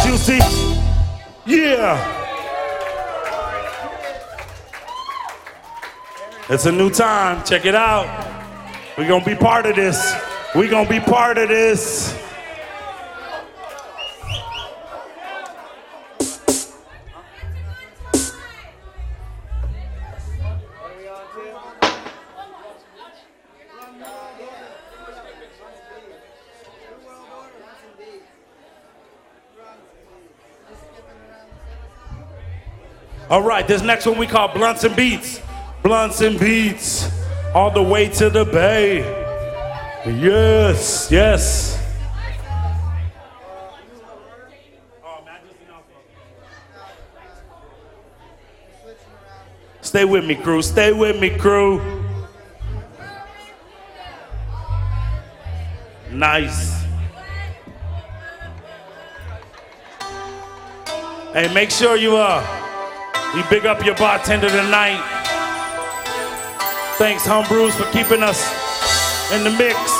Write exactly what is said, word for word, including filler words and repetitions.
Juicy. Yeah. It's a new time. Check it out. We're going to be part of this. We're going to be part of this. All right, this next one we call Blunts and Beats. Blunts and Beats, all the way to the Bay. Yes, yes. Stay with me, crew. Stay with me, crew. Nice. Hey, make sure you uh, you big up your bartender tonight. Thanks, Homebrews, for keeping us in the mix.